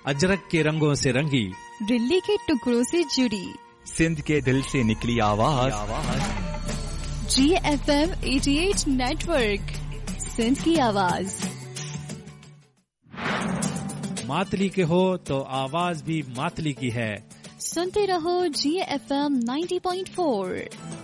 अजरक के रंगों से रंगी, दिल्ली के टुकड़ों से जुड़ी, सिंध के दिल से निकली आवाज। GFM 88 नेटवर्क, सिंध की आवाज। मातली के हो तो आवाज भी मातली की है। सुनते रहो GFM 90.4।